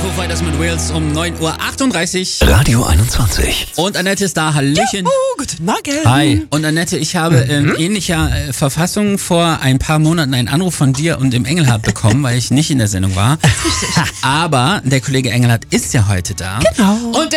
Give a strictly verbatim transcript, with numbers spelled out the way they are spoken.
Foo Fighters mit Wales um neun Uhr achtunddreißig. Radio einundzwanzig. Und Annette ist da. Hallöchen. Juhu, guten Morgen. Hi. Und Annette, ich habe in ähnlicher äh, Verfassung vor ein paar Monaten einen Anruf von dir und dem Engelhardt bekommen, weil ich nicht in der Sendung war. Aber der Kollege Engelhardt ist ja heute da. Genau. Und